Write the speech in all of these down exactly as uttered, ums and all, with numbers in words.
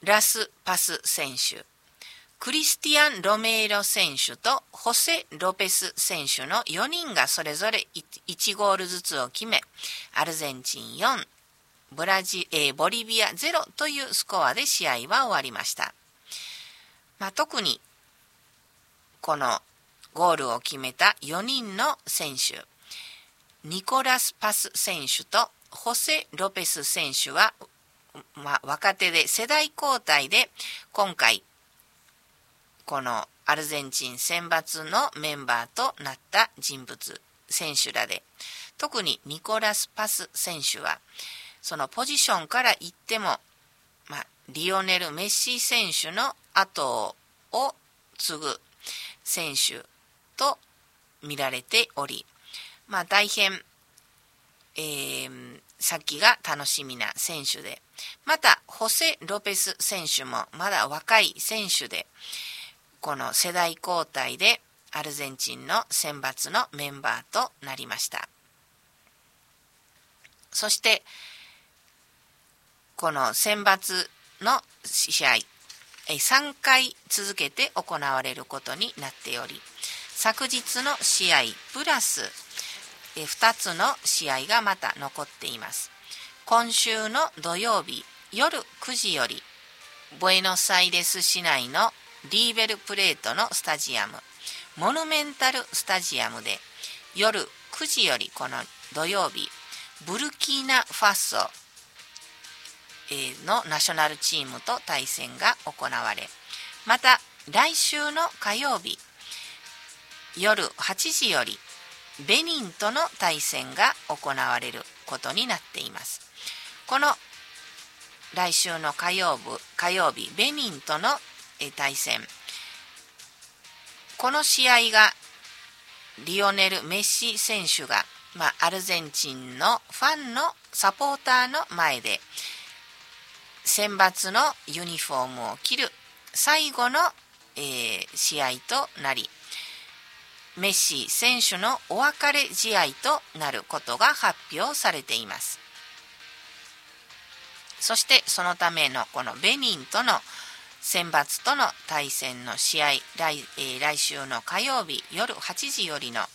ラス・パス選手、クリスティアン・ロメイロ選手とホセ・ロペス選手のよにんがそれぞれいちゴールずつを決め、アルゼンチンよん、ブラジ、えー、ボリビアゼロというスコアで試合は終わりました。まあ、特にこのゴールを決めたよにんの選手、ニコラス・パス選手とホセ・ロペス選手は、まあ、若手で世代交代で今回このアルゼンチン選抜のメンバーとなった人物、選手らで、特にニコラス・パス選手はそのポジションから言っても、まあ、リオネル・メッシ選手の後を継ぐ選手と見られており、まあ、大変、えー、先が楽しみな選手で、またホセ・ロペス選手もまだ若い選手で、この世代交代でアルゼンチンの選抜のメンバーとなりました。そしてこの選抜の試合、さんかい続けて行われることになっており、昨日の試合プラスふたつの試合がまた残っています。今週の土曜日夜くじより、ブエノスアイレス市内のリーベルプレートのスタジアム、モヌメンタルスタジアムで夜くじより、この土曜日ブルキーナファソのナショナルチームと対戦が行われ、また来週の火曜日夜はちじよりベニンとの対戦が行われることになっています。この来週の火曜日、火曜日ベニンとの対戦、この試合がリオネル・メッシ選手が、まあ、アルゼンチンのファンのサポーターの前で選抜のユニフォームを着る最後の、えー、試合となり、メッシ選手のお別れ試合となることが発表されています。そしてそのためのこのベニンとの選抜との対戦の試合、来、えー、来週の火曜日夜はちじよりの、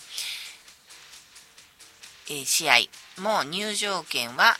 えー、試合、もう入場券は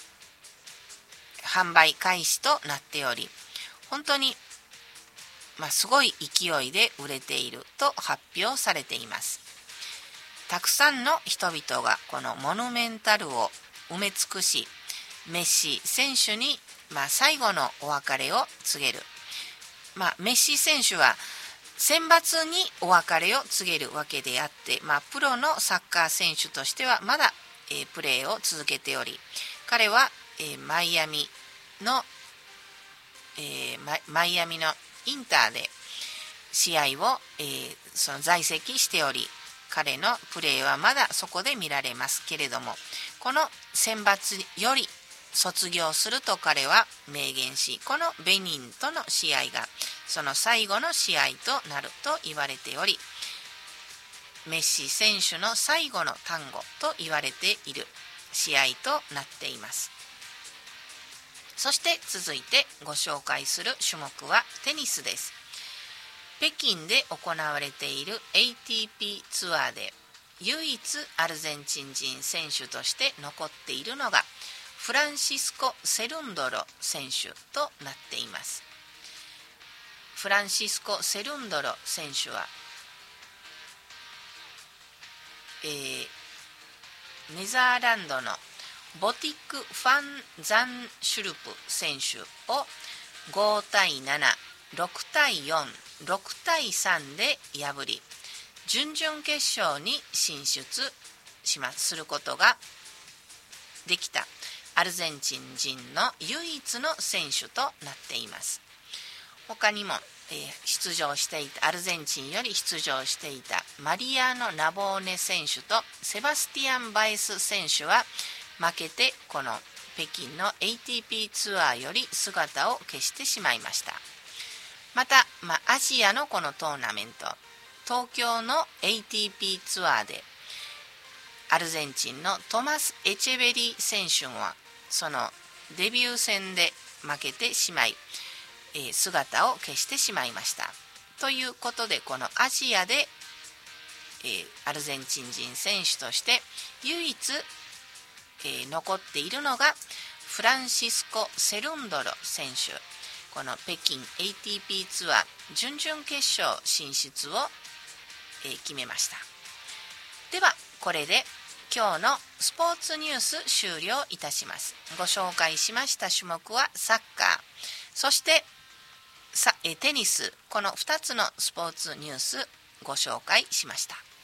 販売開始となっており、本当に、まあ、すごい勢いで売れていると発表されています。たくさんの人々がこのモヌメンタルを埋め尽くし、メッシ選手に、まあ、最後のお別れを告げる。まあ、メッシ選手は選抜にお別れを告げるわけであって、まあ、プロのサッカー選手としてはまだ、えー、プレーを続けており、彼は、えー、マイアミの、えー、マ, マイアミのインターで試合を、えー、その在籍しており、彼のプレーはまだそこで見られますけれども、この選抜より卒業すると彼は明言し、このベニンとの試合がその最後の試合となると言われており、メッシ選手の最後の単語と言われている試合となっています。そして続いてご紹介する種目はテニスです。北京で行われている エーティーピー ツアーで唯一アルゼンチン人選手として残っているのがフランシスコ・セルンドロ選手となっています。フランシスコ・セルンドロ選手は、えー、ネザーランドのボティック・ファン・ザンシュルプ選手をごたいなな、ろくたいよん、ろくたいさんで破り、準々決勝に進出しますすることができたアルゼンチン人の唯一の選手となっています。他にも、えー、出場していたアルゼンチンより出場していたマリアーノ・ナボーネ選手とセバスティアン・バエス選手は負けて、この北京の エーティーピー ツアーより姿を消してしまいました。また、まあ、アジアのこのトーナメント、東京の エーティーピー ツアーでアルゼンチンのトマス・エチェベリ選手はそのデビュー戦で負けてしまい、 えー、姿を消してしまいました。ということで、このアジアで、えー、アルゼンチン人選手として唯一、えー、残っているのがフランシスコ・セルンドロ選手。この北京 エーティーピー ツアー準々決勝進出を、えー、決めました。ではこれで今日のスポーツニュース終了いたします。ご紹介しました種目はサッカー、そしてテニス、このふたつのスポーツニュースご紹介しました。